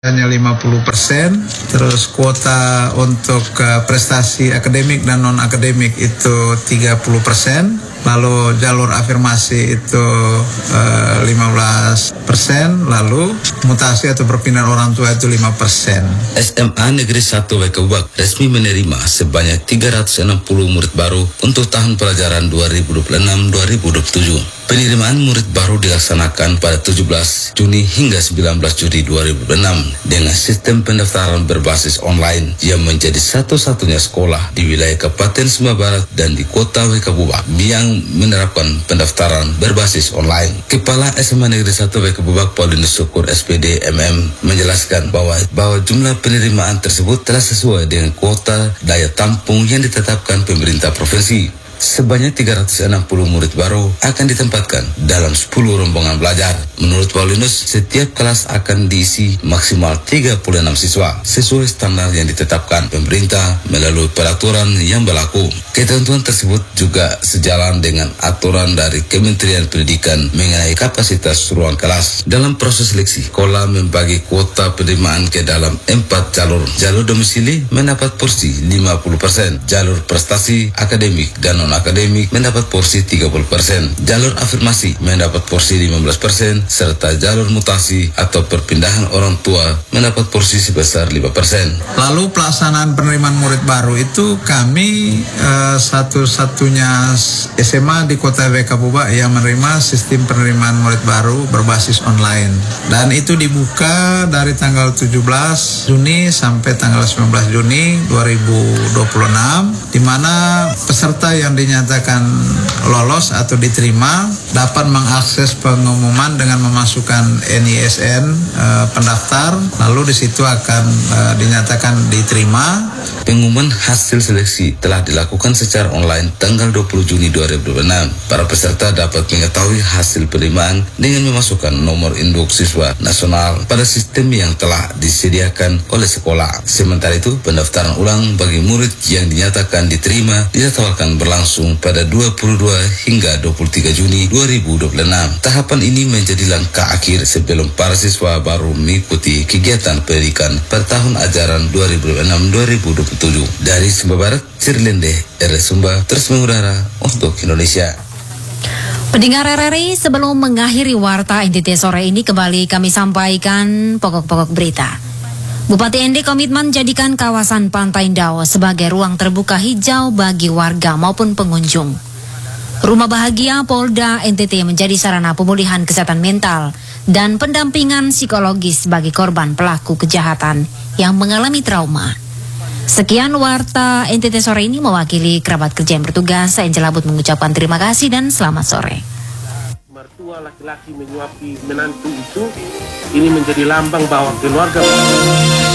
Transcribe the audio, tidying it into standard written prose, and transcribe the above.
hanya 50%, terus kuota untuk prestasi akademik dan non-akademik itu 30%, lalu jalur afirmasi itu 15%, lalu mutasi atau perpindahan orang tua itu 5%. SMA Negeri 1 Wekebubak resmi menerima sebanyak 360 murid baru untuk tahun pelajaran 2026-2027. Penerimaan murid baru dilaksanakan pada 17 Juni hingga 19 Juli 2006 dengan sistem pendaftaran berbasis online yang menjadi satu-satunya sekolah di wilayah Kabupaten Sumba Barat dan di kota Wekebubak yang menerapkan pendaftaran berbasis online. Kepala SMA Negeri 1 Wekebubak Paulinus Syukur SPD MM menjelaskan bahwa jumlah penerimaan tersebut telah sesuai dengan kuota daya tampung yang ditetapkan pemerintah provinsi. Sebanyak 360 murid baru akan ditempatkan dalam 10 rombongan belajar. Menurut Paulinus, setiap kelas akan diisi maksimal 36 siswa sesuai standar yang ditetapkan pemerintah melalui peraturan yang berlaku. Ketentuan tersebut juga sejalan dengan aturan dari Kementerian Pendidikan mengenai kapasitas ruang kelas. Dalam proses seleksi, sekolah membagi kuota penerimaan ke dalam 4 jalur. Jalur domisili mendapat porsi 50%, jalur prestasi akademik dan non-akademik mendapat porsi 30%, jalur afirmasi mendapat porsi 15%, serta jalur mutasi atau perpindahan orang tua mendapat porsi sebesar 5%. Lalu pelaksanaan penerimaan murid baru itu kami satu-satunya SMA di kota Wekebubak yang menerima sistem penerimaan murid baru berbasis online. Dan itu dibuka dari tanggal 17 Juni sampai tanggal 19 Juni 2026, di mana peserta yang dinyatakan lolos atau diterima dapat mengakses pengumuman dengan memasukkan NISN pendaftar, lalu di situ akan dinyatakan diterima. Pengumuman hasil seleksi telah dilakukan secara online tanggal 20 Juni 2026. Para peserta dapat mengetahui hasil penerimaan dengan memasukkan nomor induk siswa nasional pada sistem yang telah disediakan oleh sekolah. Sementara itu, pendaftaran ulang bagi murid yang dinyatakan diterima dijadwalkan berlangsung pada 22 hingga 23 Juni 2026. Tahapan ini menjadi langkah akhir sebelum para siswa baru mengikuti kegiatan pendidikan pada tahun ajaran 2026-2027. Dari Sumba Barat, Sirlende, RRI Sumba, terus mengudara untuk Indonesia. Pendengar RRI, sebelum mengakhiri warta NTT sore ini, kembali kami sampaikan pokok-pokok berita. Bupati ND komitmen jadikan kawasan Pantai Ndao sebagai ruang terbuka hijau bagi warga maupun pengunjung. Rumah Bahagia Polda NTT menjadi sarana pemulihan kesehatan mental dan pendampingan psikologis bagi korban pelaku kejahatan yang mengalami trauma. Sekian warta NTT sore ini, mewakili kerabat kerja yang bertugas, saya Angela But mengucapkan terima kasih dan selamat sore. Mertua laki-laki menyuapi menantu itu, ini menjadi lambang bahwa keluarga